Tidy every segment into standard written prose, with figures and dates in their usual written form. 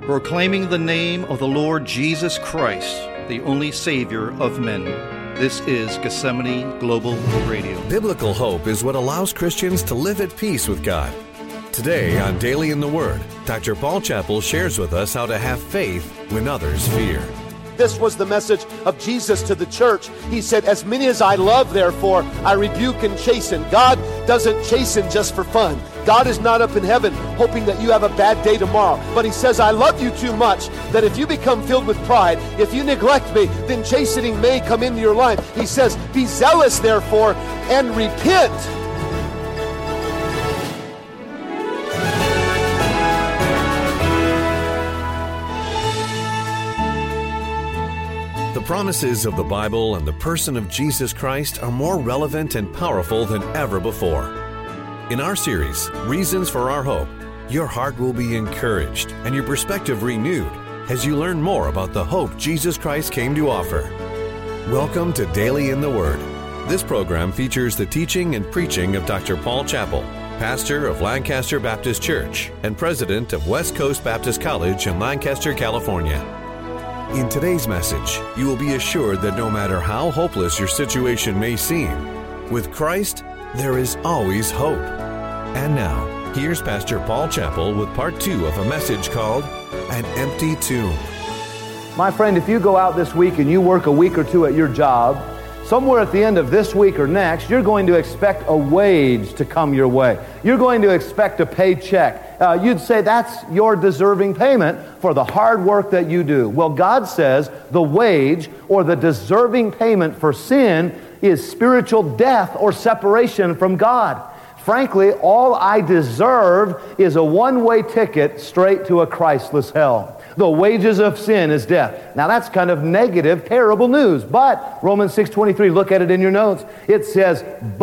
proclaiming the name of the Lord Jesus Christ, the only Savior of men. This is Gethsemane Global Radio. Biblical hope is what allows Christians to live at peace with God. Today on Daily in the Word, Dr. Paul Chappell shares with us how to have faith when others fear. This was the message of Jesus to the church. He said, as many as I love, therefore, I rebuke and chasten. God doesn't chasten just for fun. God is not up in heaven hoping that you have a bad day tomorrow. But He says, I love you too much that if you become filled with pride, if you neglect me, then chastening may come into your life. He says, be zealous, therefore, and repent. The promises of the Bible and the person of Jesus Christ are more relevant and powerful than ever before. In our series, Reasons for Our Hope, your heart will be encouraged and your perspective renewed as you learn more about the hope Jesus Christ came to offer. Welcome to Daily in the Word. This program features the teaching and preaching of Dr. Paul Chappell, pastor of Lancaster Baptist Church and president of West Coast Baptist College in Lancaster, California. In today's message, you will be assured that no matter how hopeless your situation may seem, with Christ, there is always hope. And now, here's Pastor Paul Chappell with part 2 of a message called An Empty Tomb. My friend, if you go out this week and you work a week or two at your job, somewhere at the end of this week or next, you're going to expect a wage to come your way. You're going to expect a paycheck. You'd say that's your deserving payment for the hard work that you do. Well, God says the wage or the deserving payment for sin is spiritual death or separation from God. Frankly, all I deserve is a one-way ticket straight to a Christless hell. The wages of sin is death. Now that's kind of negative, terrible news. But Romans 6:23, look at it in your notes. It says,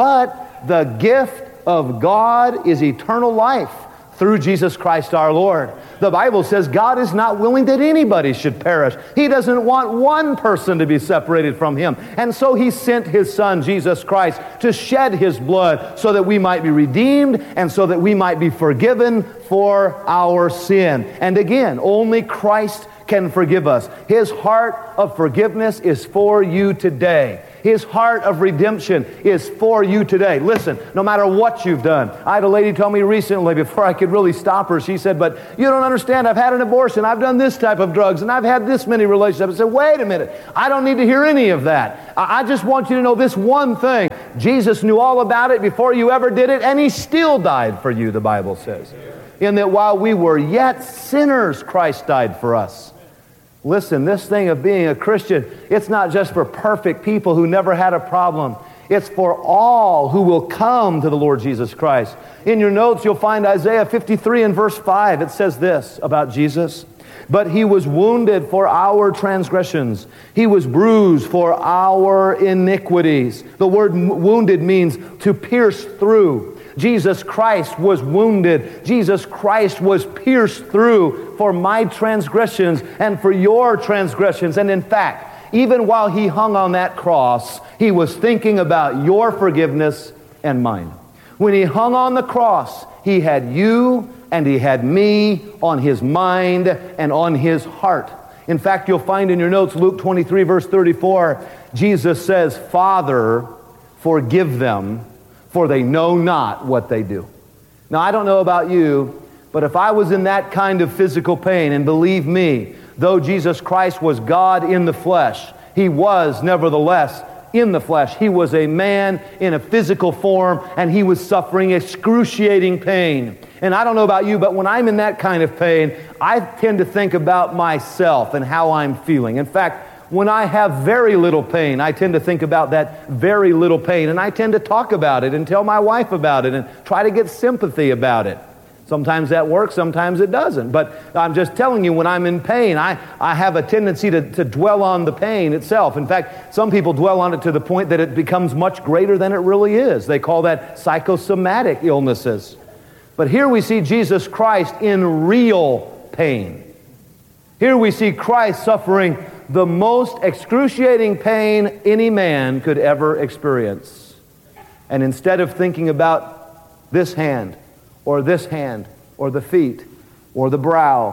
but the gift of God is eternal life through Jesus Christ our Lord. The Bible says God is not willing that anybody should perish. He doesn't want one person to be separated from Him. And so He sent His Son, Jesus Christ, to shed His blood so that we might be redeemed and so that we might be forgiven for our sin. And again, only Christ can forgive us. His heart of forgiveness is for you today. His heart of redemption is for you today. Listen, no matter what you've done. I had a lady tell me recently, before I could really stop her, she said, but you don't understand, I've had an abortion, I've done this type of drugs, and I've had this many relationships. I said, wait a minute, I don't need to hear any of that. I just want you to know this one thing. Jesus knew all about it before you ever did it, and He still died for you, the Bible says. In that while we were yet sinners, Christ died for us. Listen, this thing of being a Christian, it's not just for perfect people who never had a problem. It's for all who will come to the Lord Jesus Christ. In your notes, you'll find Isaiah 53 and verse 5. It says this about Jesus. But He was wounded for our transgressions. He was bruised for our iniquities. The word wounded means to pierce through. Jesus Christ was wounded. Jesus Christ was pierced through for my transgressions and for your transgressions. And in fact, even while He hung on that cross, He was thinking about your forgiveness and mine. When He hung on the cross, He had you and He had me on His mind and on His heart. In fact, you'll find in your notes, Luke 23, verse 34, Jesus says, Father, forgive them, for they know not what they do. Now, I don't know about you, but if I was in that kind of physical pain, and believe me, though Jesus Christ was God in the flesh, He was nevertheless in the flesh. He was a man in a physical form, and He was suffering excruciating pain. And I don't know about you, but when I'm in that kind of pain, I tend to think about myself and how I'm feeling. In fact, when I have very little pain, I tend to think about that very little pain, and I tend to talk about it and tell my wife about it and try to get sympathy about it. Sometimes that works, sometimes it doesn't. But I'm just telling you, when I'm in pain, I have a tendency to dwell on the pain itself. In fact, some people dwell on it to the point that it becomes much greater than it really is. They call that psychosomatic illnesses. But here we see Jesus Christ in real pain. Here we see Christ suffering the most excruciating pain any man could ever experience. And instead of thinking about this hand, or the feet, or the brow,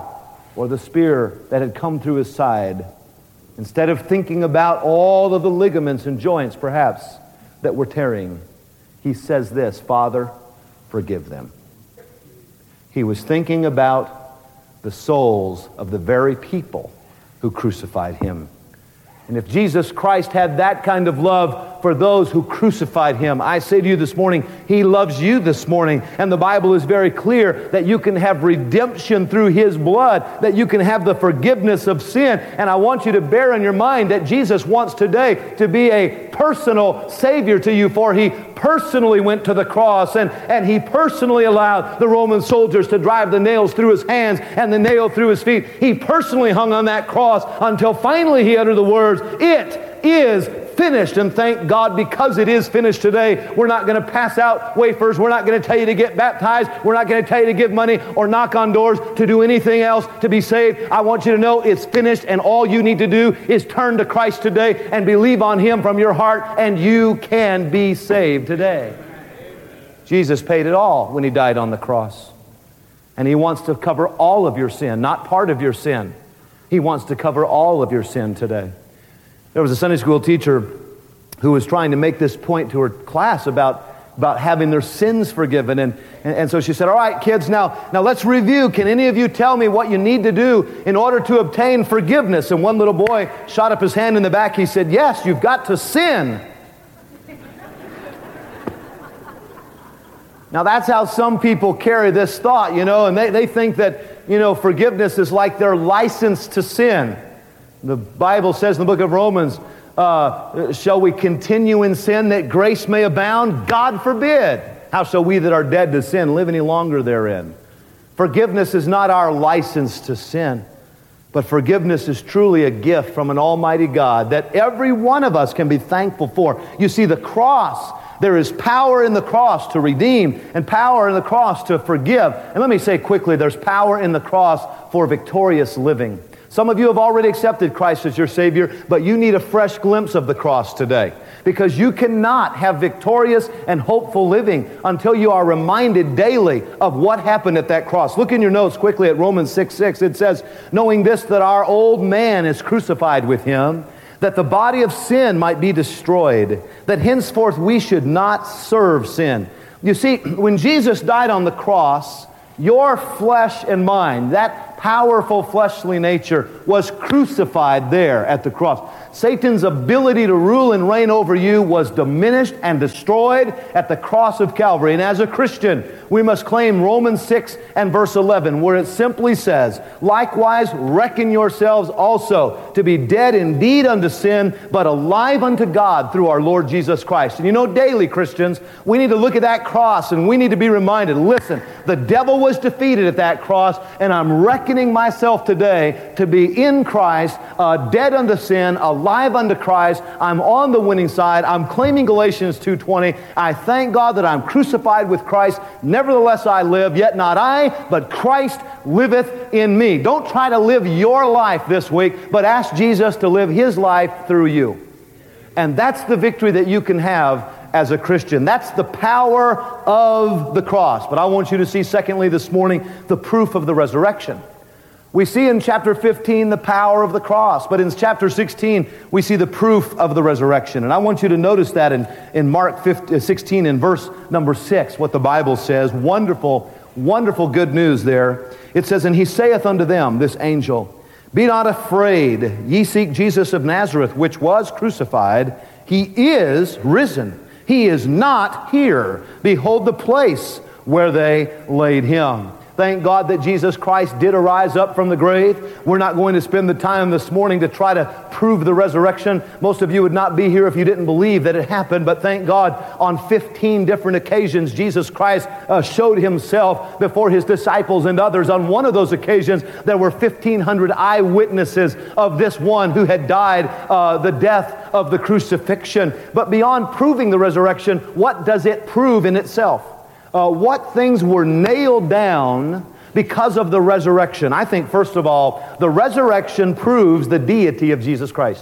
or the spear that had come through his side, instead of thinking about all of the ligaments and joints, perhaps, that were tearing, he says this, Father, forgive them. He was thinking about the souls of the very people who crucified him. And if Jesus Christ had that kind of love for those who crucified him, I say to you this morning, he loves you this morning. And the Bible is very clear that you can have redemption through his blood, that you can have the forgiveness of sin. And I want you to bear in your mind that Jesus wants today to be a personal Savior to you, for he personally went to the cross and he personally allowed the Roman soldiers to drive the nails through his hands and the nail through his feet. He personally hung on that cross until finally he uttered the words, "It is finished." And thank God, because it is finished today, we're not going to pass out wafers. We're not going to tell you to get baptized. We're not going to tell you to give money or knock on doors to do anything else to be saved. I want you to know it's finished, and all you need to do is turn to Christ today and believe on him from your heart, and you can be saved today. Jesus paid it all when he died on the cross. And he wants to cover all of your sin, not part of your sin. He wants to cover all of your sin today. There was a Sunday school teacher who was trying to make this point to her class about having their sins forgiven. And so she said, all right, kids, now let's review. Can any of you tell me what you need to do in order to obtain forgiveness? And one little boy shot up his hand in the back. He said, yes, you've got to sin. Now that's how some people carry this thought, and they think that, forgiveness is like their license to sin. The Bible says in the book of Romans, shall we continue in sin that grace may abound? God forbid. How shall we that are dead to sin live any longer therein? Forgiveness is not our license to sin, but forgiveness is truly a gift from an almighty God that every one of us can be thankful for. You see, the cross, there is power in the cross to redeem and power in the cross to forgive. And let me say quickly, there's power in the cross for victorious living. Some of you have already accepted Christ as your Savior, but you need a fresh glimpse of the cross today, because you cannot have victorious and hopeful living until you are reminded daily of what happened at that cross. Look in your notes quickly at Romans 6:6. It says, knowing this, that our old man is crucified with him, that the body of sin might be destroyed, that henceforth we should not serve sin. You see, when Jesus died on the cross, your flesh and mine, that powerful fleshly nature, was crucified there at the cross. Satan's ability to rule and reign over you was diminished and destroyed at the cross of Calvary. And as a Christian, we must claim Romans 6 and verse 11, where it simply says, likewise reckon yourselves also to be dead indeed unto sin, but alive unto God through our Lord Jesus Christ. And daily, Christians, we need to look at that cross and we need to be reminded, listen, the devil was defeated at that cross, and I'm reckoning myself today to be in Christ, dead unto sin, alive unto Christ. I'm on the winning side. I'm claiming Galatians 2:20. I thank God that I'm crucified with Christ. Nevertheless I live, yet not I, but Christ liveth in me. Don't try to live your life this week, but ask Jesus to live his life through you. And that's the victory that you can have as a Christian. That's the power of the cross. But I want you to see, secondly, this morning, the proof of the resurrection. We see in chapter 15 the power of the cross, but in chapter 16 we see the proof of the resurrection. And I want you to notice that in Mark 16 in verse number 6, what the Bible says. Wonderful, wonderful good news there. It says, and he saith unto them, this angel, be not afraid, ye seek Jesus of Nazareth, which was crucified. He is risen. He is not here. Behold the place where they laid him. Thank God that Jesus Christ did arise up from the grave. We're not going to spend the time this morning to try to prove the resurrection. Most of you would not be here if you didn't believe that it happened, but thank God on 15 different occasions Jesus Christ showed himself before his disciples and others. On one of those occasions there were 1,500 eyewitnesses of this one who had died the death of the crucifixion. But beyond proving the resurrection, what does it prove in itself? What things were nailed down because of the resurrection? I think, first of all, the resurrection proves the deity of Jesus Christ.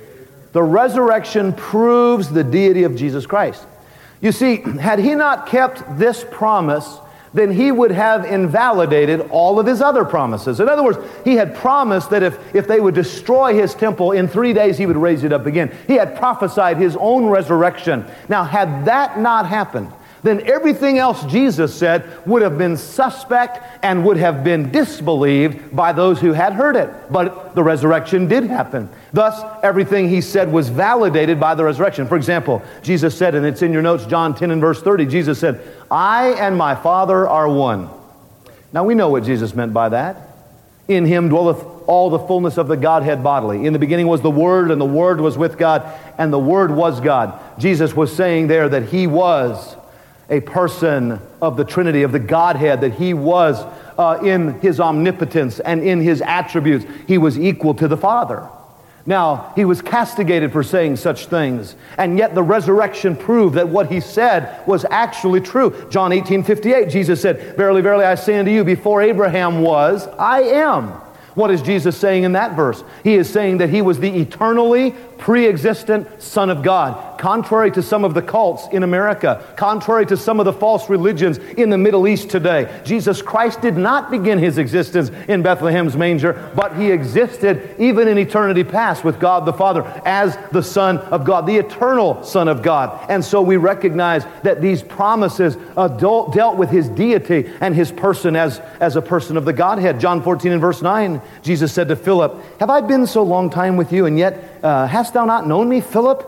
The resurrection proves the deity of Jesus Christ. You see, had he not kept this promise then he would have invalidated all of his other promises. In other words, he had promised that if they would destroy his temple, in 3 days he would raise it up again. He had prophesied his own resurrection. Now, had that not happened, then everything else Jesus said would have been suspect and would have been disbelieved by those who had heard it. But the resurrection did happen. Thus, everything he said was validated by the resurrection. For example, Jesus said, and it's in your notes, John 10 and verse 30, Jesus said, "I and my Father are one." Now, we know what Jesus meant by that. In him dwelleth all the fullness of the Godhead bodily. In the beginning was the Word, and the Word was with God, and the Word was God. Jesus was saying there that he was a person of the Trinity, of the Godhead, that he was in his omnipotence and in his attributes, he was equal to the Father. Now, he was castigated for saying such things, and yet the resurrection proved that what he said was actually true. John 18:58, Jesus said, "Verily, verily, I say unto you, before Abraham was, I am." What is Jesus saying in that verse? He is saying that he was the eternally pre-existent Son of God. Contrary to some of the cults in America, contrary to some of the false religions in the Middle East today, Jesus Christ did not begin his existence in Bethlehem's manger, but he existed even in eternity past with God the Father as the Son of God, the eternal Son of God. And so we recognize that these promises dealt with his deity and his person as a person of the Godhead. John 14 and verse 9, Jesus said to Philip, "Have I been so long time with you, and yet hast thou not known me, Philip?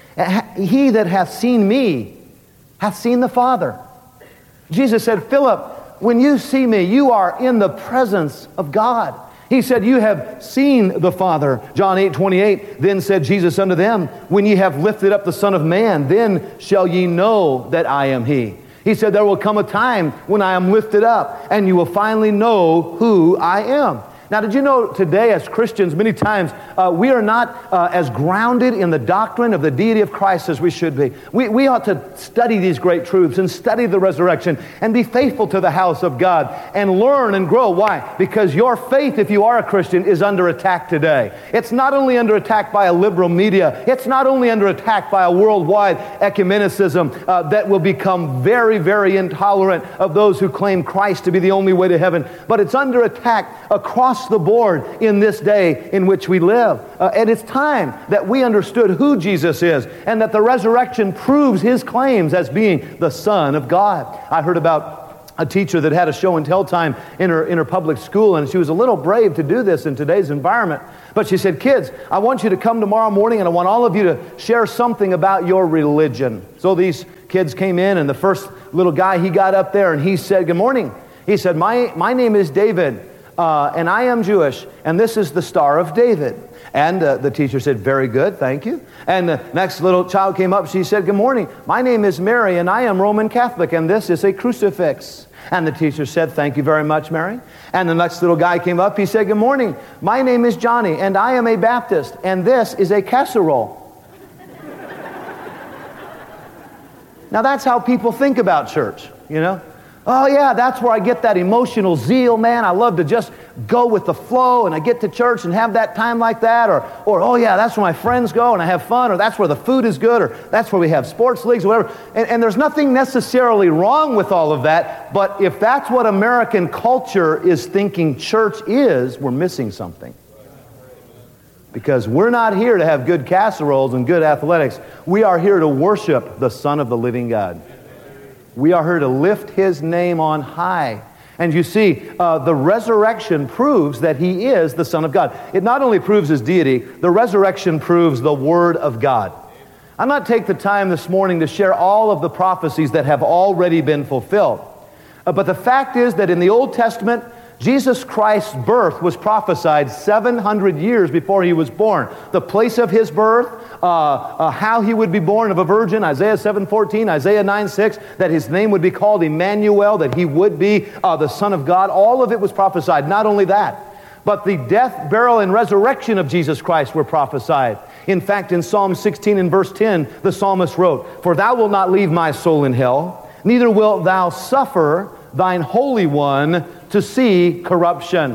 He that hath seen me hath seen the Father." Jesus said, "Philip, when you see me, you are in the presence of God." He said, "You have seen the Father." John 8:28, then said Jesus unto them, "When ye have lifted up the Son of Man, then shall ye know that I am He." He said, "There will come a time when I am lifted up, and you will finally know who I am." Now, did you know today as Christians, many times we are not as grounded in the doctrine of the deity of Christ as we should be. We ought to study these great truths and study the resurrection and be faithful to the house of God and learn and grow. Why? Because your faith, if you are a Christian, is under attack today. It's not only under attack by a liberal media, it's not only under attack by a worldwide ecumenicism that will become very, very intolerant of those who claim Christ to be the only way to heaven, but it's under attack across the board in this day in which we live. And it's time that we understood who Jesus is and that the resurrection proves his claims as being the Son of God. I heard about a teacher that had a show and tell time in her public school, and she was a little brave to do this in today's environment. But she said, "Kids, I want you to come tomorrow morning and I want all of you to share something about your religion." So these kids came in, and the first little guy, he got up there and he said, "Good morning." He said, my name is David. And I am Jewish, and this is the Star of David." And the teacher said, "Very good, thank you." And the next little child came up, she said, "Good morning, my name is Mary, and I am Roman Catholic, and this is a crucifix." And the teacher said, "Thank you very much, Mary." And the next little guy came up, he said, "Good morning, my name is Johnny, and I am a Baptist, and this is a casserole." Now that's how people think about church, you know. "Oh yeah, that's where I get that emotional zeal, man. I love to just go with the flow, and I get to church and have that time like that." Or "Oh yeah, that's where my friends go and I have fun," or "That's where the food is good," or "That's where we have sports leagues," or whatever. And there's nothing necessarily wrong with all of that, but if that's what American culture is thinking church is, we're missing something. Because we're not here to have good casseroles and good athletics. We are here to worship the Son of the living God. We are here to lift his name on high. And you see, the resurrection proves that he is the Son of God. It not only proves his deity, the resurrection proves the Word of God. I'm not take the time this morning to share all of the prophecies that have already been fulfilled. But the fact is that in the Old Testament, Jesus Christ's birth was prophesied 700 years before he was born. The place of his birth, how he would be born of a virgin, Isaiah 7:14, Isaiah 9:6, that his name would be called Emmanuel, that he would be the Son of God. All of it was prophesied. Not only that, but the death, burial, and resurrection of Jesus Christ were prophesied. In fact, in Psalm 16 and verse 10, the psalmist wrote, "For thou wilt not leave my soul in hell, neither wilt thou suffer thine Holy One to see corruption."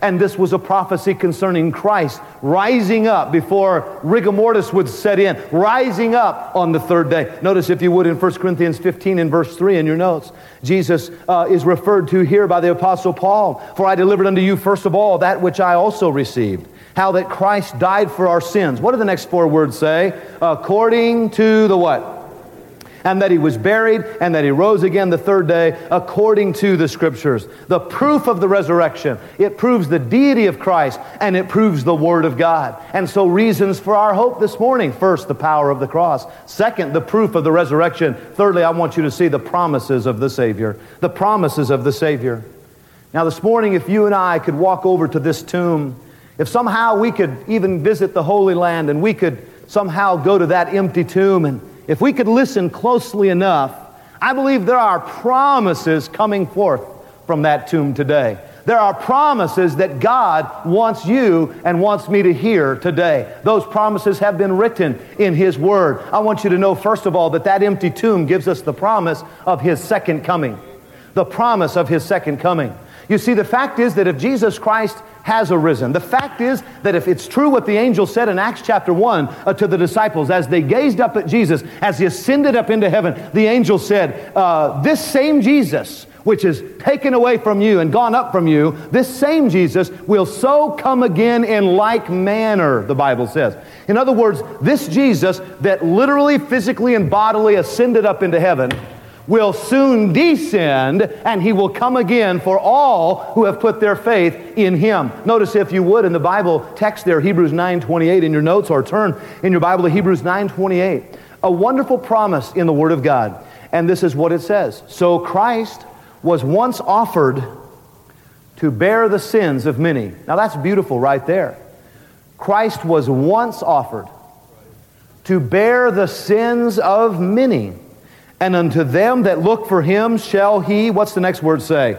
And this was a prophecy concerning Christ rising up before rigor mortis would set in, rising up on the third day. Notice, if you would, in 1 Corinthians 15 and verse 3 in your notes, Jesus is referred to here by the Apostle Paul. For I delivered unto you first of all that which I also received, how that Christ died for our sins. What do the next four words say? According to the what? And that He was buried, and that He rose again the third day, according to the Scriptures. The proof of the resurrection. It proves the deity of Christ, and it proves the Word of God. And so, reasons for our hope this morning. First, the power of the cross. Second, the proof of the resurrection. Thirdly, I want you to see the promises of the Savior. The promises of the Savior. Now, this morning, if you and I could walk over to this tomb, if somehow we could even visit the Holy Land, and we could somehow go to that empty tomb, and if we could listen closely enough, I believe there are promises coming forth from that tomb today. There are promises that God wants you and wants me to hear today. Those promises have been written in His Word. I want you to know, first of all, that that empty tomb gives us the promise of His second coming. The promise of His second coming. You see, the fact is that if Jesus Christ has arisen, the fact is that if it's true what the angel said in Acts chapter 1 to the disciples as they gazed up at Jesus, as He ascended up into heaven, the angel said, this same Jesus, which is taken away from you and gone up from you, this same Jesus will so come again in like manner, the Bible says. In other words, this Jesus that literally, physically, and bodily ascended up into heaven will soon descend, and He will come again for all who have put their faith in Him. Notice, if you would, in the Bible text there, Hebrews 9:28 in your notes, or turn in your Bible to Hebrews 9:28. A wonderful promise in the Word of God. And this is what it says. So Christ was once offered to bear the sins of many. Now that's beautiful right there. Christ was once offered to bear the sins of many. And unto them that look for Him shall He, what's the next word say?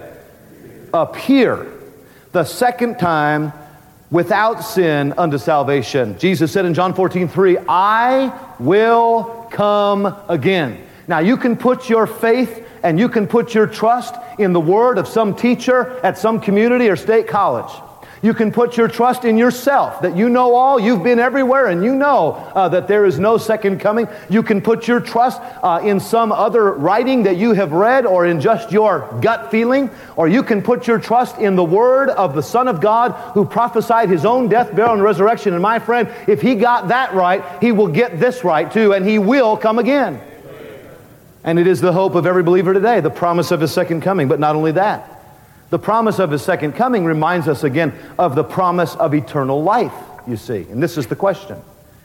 Appear the second time without sin unto salvation. Jesus said in John 14:3, I will come again. Now you can put your faith and you can put your trust in the word of some teacher at some community or state college. You can put your trust in yourself, that you know all, you've been everywhere, and you know that there is no second coming. You can put your trust in some other writing that you have read, or in just your gut feeling, or you can put your trust in the word of the Son of God who prophesied His own death, burial, and resurrection. And my friend, if He got that right, He will get this right too, and He will come again. And it is the hope of every believer today, the promise of His second coming. But not only that, the promise of His second coming reminds us again of the promise of eternal life, you see. And this is the question.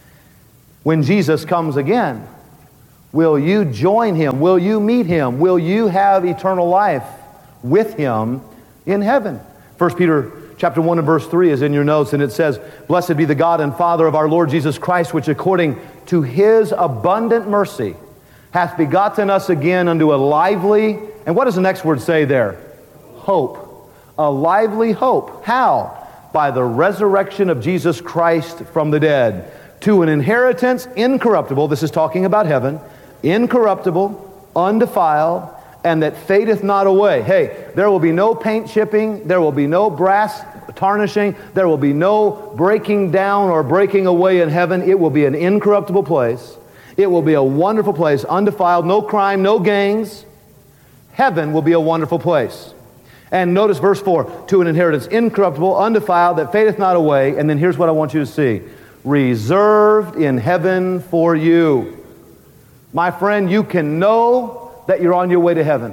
When Jesus comes again, will you join Him? Will you meet Him? Will you have eternal life with Him in heaven? 1 Peter chapter 1 and verse 3 is in your notes, and it says, Blessed be the God and Father of our Lord Jesus Christ, which according to His abundant mercy hath begotten us again unto a lively, and what does the next word say there? Hope. A lively hope. How? By the resurrection of Jesus Christ from the dead, to an inheritance incorruptible, this is talking about heaven, incorruptible, undefiled, and that fadeth not away. Hey, there will be no paint chipping, there will be no brass tarnishing, there will be no breaking down or breaking away in heaven. It will be an incorruptible place. It will be a wonderful place, undefiled, no crime, no gangs. Heaven will be a wonderful place. And notice verse 4, to an inheritance incorruptible, undefiled, that fadeth not away. And then here's what I want you to see. Reserved in heaven for you. My friend, you can know that you're on your way to heaven.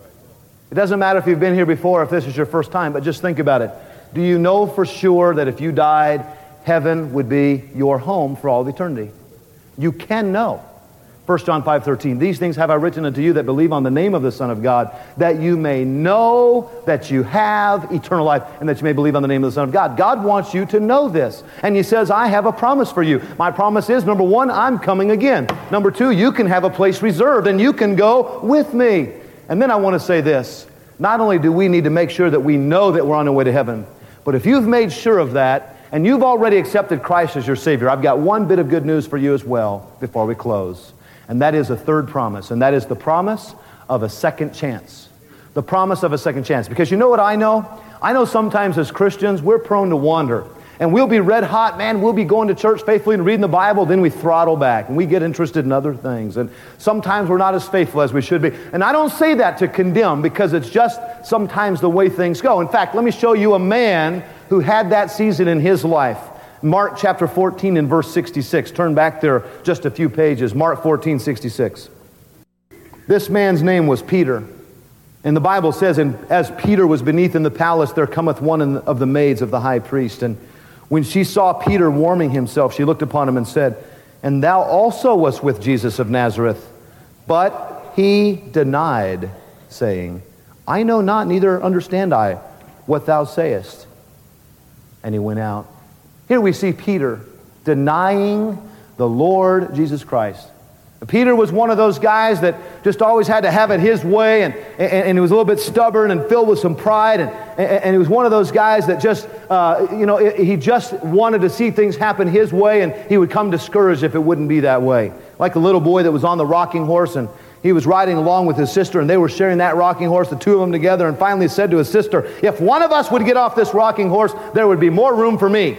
It doesn't matter if you've been here before, if this is your first time, but just think about it. Do you know for sure that if you died, heaven would be your home for all of eternity? You can know. 1 John 5:13, these things have I written unto you that believe on the name of the Son of God, that you may know that you have eternal life, and that you may believe on the name of the Son of God. God wants you to know this. And He says, I have a promise for you. My promise is, number one, I'm coming again. Number two, you can have a place reserved, and you can go with me. And then I want to say this. Not only do we need to make sure that we know that we're on our way to heaven, but if you've made sure of that, and you've already accepted Christ as your Savior, I've got one bit of good news for you as well before we close. And that is a third promise, and that is the promise of a second chance. The promise of a second chance. Because you know what I know? I know sometimes as Christians, we're prone to wander. And we'll be red hot, man. We'll be going to church faithfully and reading the Bible. Then we throttle back and we get interested in other things. And sometimes we're not as faithful as we should be. And I don't say that to condemn, because it's just sometimes the way things go. In fact, let me show you a man who had that season in his life. Mark chapter 14 and verse 66. Turn back there just a few pages. Mark 14, 66. This man's name was Peter. And the Bible says, and as Peter was beneath in the palace, there cometh one of the maids of the high priest. And when she saw Peter warming himself, she looked upon him and said, And thou also wast with Jesus of Nazareth. But he denied, saying, I know not, neither understand I what thou sayest. And he went out. Here we see Peter denying the Lord Jesus Christ. Peter was one of those guys that just always had to have it his way, and he was a little bit stubborn and filled with some pride, and he was one of those guys that just, he just wanted to see things happen his way, and he would come discouraged if it wouldn't be that way. Like the little boy that was on the rocking horse, and he was riding along with his sister, and they were sharing that rocking horse, the two of them together, and finally said to his sister, if one of us would get off this rocking horse, there would be more room for me.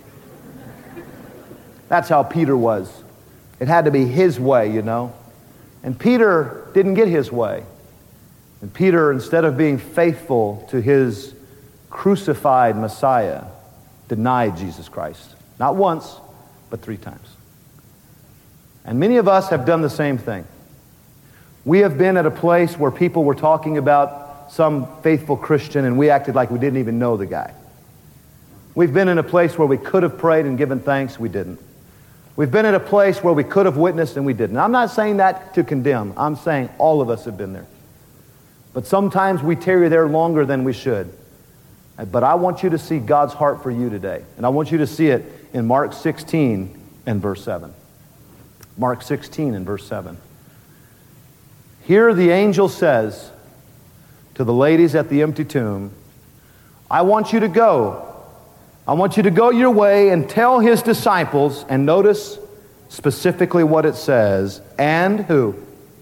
That's how Peter was. It had to be his way, you know. And Peter didn't get his way. And Peter, instead of being faithful to his crucified Messiah, denied Jesus Christ. Not once, but 3 times. And many of us have done the same thing. We have been at a place where people were talking about some faithful Christian, and we acted like we didn't even know the guy. We've been in a place where we could have prayed and given thanks, we didn't. We've been at a place where we could have witnessed and we didn't. I'm not saying that to condemn. I'm saying all of us have been there. But sometimes we tarry there longer than we should. But I want you to see God's heart for you today. And I want you to see it in Mark 16 and verse 7. Mark 16 and verse 7. Here the angel says to the ladies at the empty tomb, I want you to go. I want you to go your way and tell his disciples, and notice specifically what it says, and who?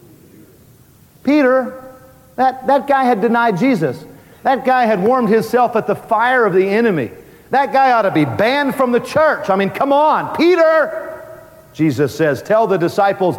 Peter. That guy had denied Jesus. That guy had warmed himself at the fire of the enemy. That guy ought to be banned from the church. I mean, come on, Peter. Jesus says, tell the disciples,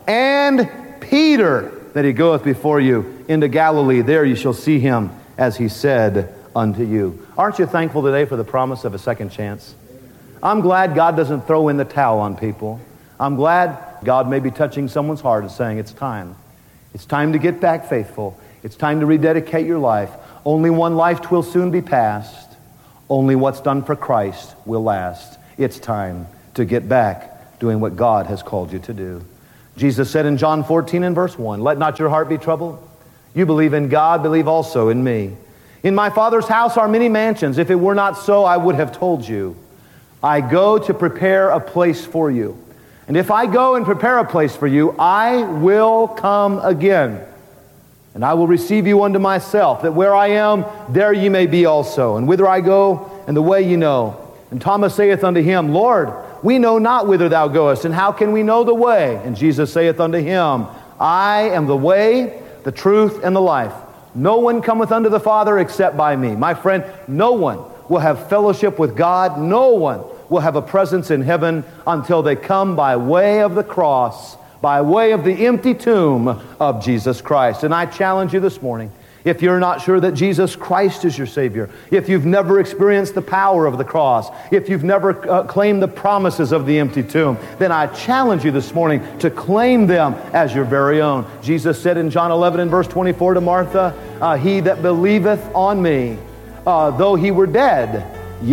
and Peter, that he goeth before you into Galilee. There you shall see him, as he said unto you. Aren't you thankful today for the promise of a second chance? I'm glad God doesn't throw in the towel on people. I'm glad God may be touching someone's heart and saying, it's time. It's time to get back faithful. It's time to rededicate your life. Only one life 'twill soon be past. Only what's done for Christ will last. It's time to get back doing what God has called you to do. Jesus said in John 14 and verse 1, let not your heart be troubled. You believe in God, believe also in me. In my Father's house are many mansions. If it were not so, I would have told you. I go to prepare a place for you. And if I go and prepare a place for you, I will come again. And I will receive you unto myself, that where I am, there ye may be also. And whither I go, and the way ye know. And Thomas saith unto him, Lord, we know not whither thou goest, and how can we know the way? And Jesus saith unto him, I am the way, the truth, and the life. No one cometh unto the Father except by me. My friend, no one will have fellowship with God. No one will have a presence in heaven until they come by way of the cross, by way of the empty tomb of Jesus Christ. And I challenge you this morning, if you're not sure that Jesus Christ is your Savior, if you've never experienced the power of the cross, if you've never claimed the promises of the empty tomb, then I challenge you this morning to claim them as your very own. Jesus said in John 11 and verse 24 to Martha, he that believeth on me, though he were dead,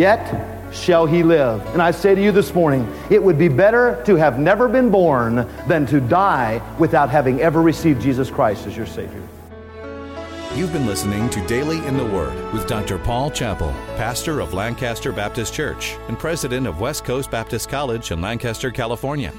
yet shall he live. And I say to you this morning, it would be better to have never been born than to die without having ever received Jesus Christ as your Savior. You've been listening to Daily in the Word with Dr. Paul Chappell, pastor of Lancaster Baptist Church and president of West Coast Baptist College in Lancaster, California.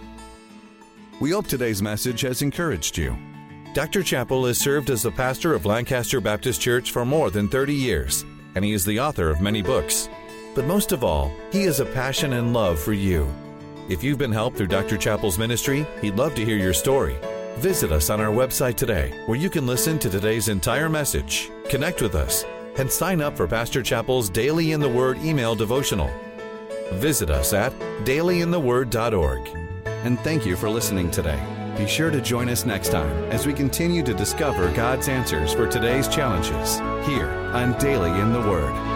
We hope today's message has encouraged you. Dr. Chappell has served as the pastor of Lancaster Baptist Church for more than 30 years, and he is the author of many books. But most of all, he has a passion and love for you. If you've been helped through Dr. Chappell's ministry, he'd love to hear your story. Visit us on our website today, where you can listen to today's entire message, connect with us, and sign up for Pastor Chappell's Daily in the Word email devotional. Visit us at dailyintheword.org. And thank you for listening today. Be sure to join us next time as we continue to discover God's answers for today's challenges here on Daily in the Word.